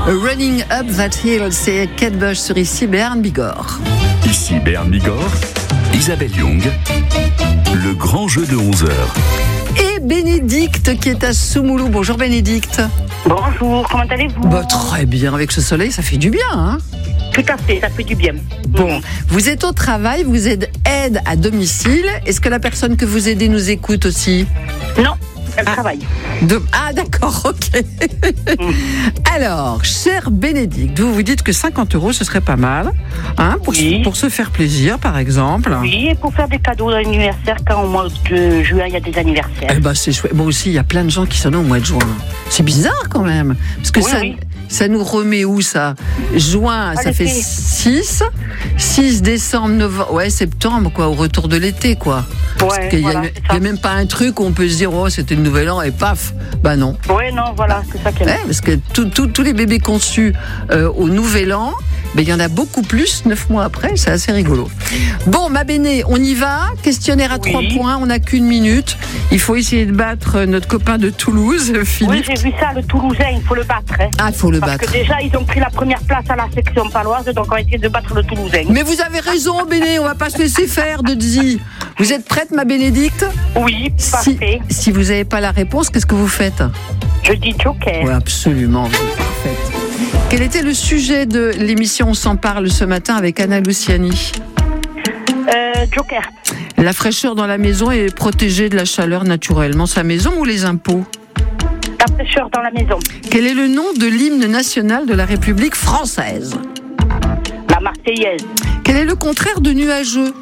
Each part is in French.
Running Up That Hill, c'est Kate Bush sur Ici Béarn Bigorre. Ici Béarn Bigorre, Isabelle Young, le grand jeu de 11h. Et Bénédicte qui est à Soumoulou. Bonjour Bénédicte. Bonjour, comment allez-vous? Très bien, avec ce soleil, ça fait du bien, hein? Tout à fait, ça fait du bien. Bon, vous êtes au travail, vous êtes aide à domicile. Est-ce que la personne que vous aidez nous écoute aussi? Non, elle travaille. D'accord, ok. Alors, cher Bénédicte, vous vous dites que 50 €, ce serait pas mal, hein, pour se faire plaisir, par exemple. Oui, et pour faire des cadeaux d'anniversaire, quand au mois de juin, il y a des anniversaires. Eh ben, c'est chouette. Moi aussi, il y a plein de gens qui sont au mois de juin. C'est bizarre, quand même. Parce que ça nous remet où, ça? Juin, ça fait 6 décembre, novembre, septembre, quoi, au retour de l'été, quoi. Parce qu'il y a même pas un truc où on peut se dire, oh, c'était le nouvel an, et paf. Bah non. Ouais, non, voilà, c'est ça qu'elle a. Parce que tous les bébés conçus au nouvel an, il y en a beaucoup plus 9 mois après, c'est assez rigolo. Bon, ma Béné, on y va. Questionnaire à 3 points, on n'a qu'une minute. Il faut essayer de battre notre copain de Toulouse, Philippe. Oui, j'ai vu ça, le Toulousain, il faut le battre. Hein. Ah, il faut le battre. Parce que déjà, ils ont pris la première place à la section paloise, donc on va essayer de battre le Toulousain. Mais vous avez raison, Béné, on va pas se laisser faire de Zi. Vous êtes prête, ma Bénédicte? Oui, parfait. Si vous n'avez pas la réponse, qu'est-ce que vous faites? Je dis joker. Oui, absolument, vous êtes parfaite. Quel était le sujet de l'émission On s'en parle ce matin avec Anna Luciani? Joker. La fraîcheur dans la maison est protégée de la chaleur naturellement. Sa maison ou les impôts? La fraîcheur dans la maison. Quel est le nom de l'hymne national de la République française? La Marseillaise. Quel est le contraire de nuageux?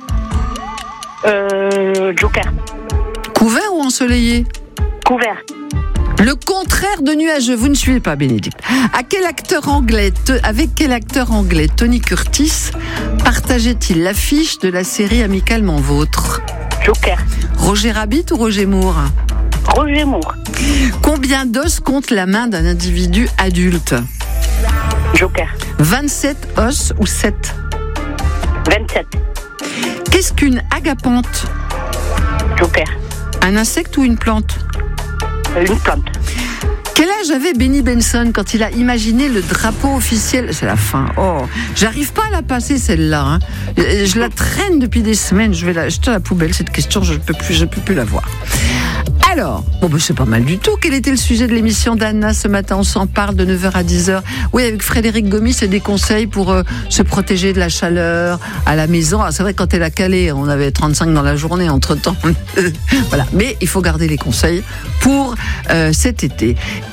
Joker. Couvert ou ensoleillé? Couvert. Le contraire de nuageux, vous ne suivez pas, Bénédicte. Avec quel acteur anglais Tony Curtis partageait-il l'affiche de la série Amicalement Vôtre? Joker. Roger Rabbit ou Roger Moore? Roger Moore. Combien d'os compte la main d'un individu adulte? Joker. 27 os ou 7? 27. Qu'est-ce qu'une agapante? Joker. Un insecte ou une plante? Une plante. Quel âge avait Benny Benson quand il a imaginé le drapeau officiel? C'est la fin. Oh, j'arrive pas à la passer celle-là. Hein. Je la traîne depuis des semaines. Je vais la jeter à la poubelle cette question. Je peux plus la voir. Alors, c'est pas mal du tout. Quel était le sujet de l'émission d'Anna ce matin? On s'en parle de 9h à 10h. Oui, avec Frédéric Gomis, c'est des conseils pour se protéger de la chaleur à la maison. Alors, c'est vrai, quand elle a calé, on avait 35 dans la journée entre-temps. Voilà. Mais il faut garder les conseils pour cet été.